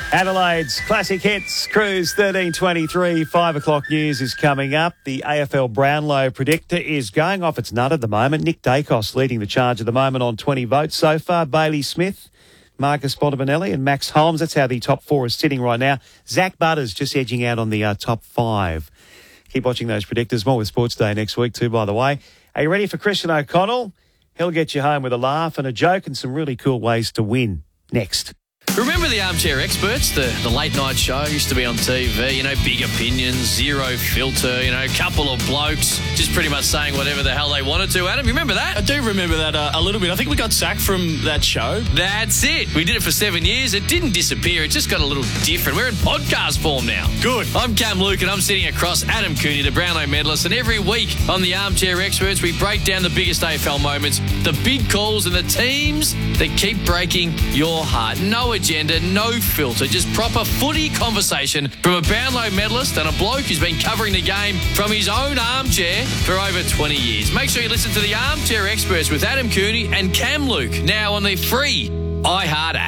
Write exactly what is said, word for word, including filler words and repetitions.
Adelaide's Classic Hits, Cruise thirteen twenty-three, five o'clock news is coming up. The A F L Brownlow predictor is going off its nut at the moment. Nick Dacos leading the charge at the moment on twenty votes so far. Bailey Smith, Marcus Bontempelli and Max Holmes. That's how the top four is sitting right now. Zach Butters just edging out on the uh, top five. Keep watching those predictors. More with Sports Day next week too, by the way. Are you ready for Christian O'Connell? He'll get you home with a laugh and a joke and some really cool ways to win. Next. Remember the Armchair Experts, the, the late night show used to be on T V, you know, big opinions, zero filter, you know, a couple of blokes just pretty much saying whatever the hell they wanted to. Adam, you remember that? I do remember that uh, a little bit. I think we got sacked from that show. That's it. We did it for seven years. It didn't disappear. It just got a little different. We're in podcast form now. Good. I'm Cam Luke and I'm sitting across Adam Cooney, the Brownlow medalist, and every week on the Armchair Experts, we break down the biggest A F L moments, the big calls and the teams that keep breaking your heart. No agenda, no filter, just proper footy conversation from a Brownlow medalist and a bloke who's been covering the game from his own armchair for over twenty years. Make sure you listen to the Armchair Experts with Adam Cooney and Cam Luke now on the free iHeart app.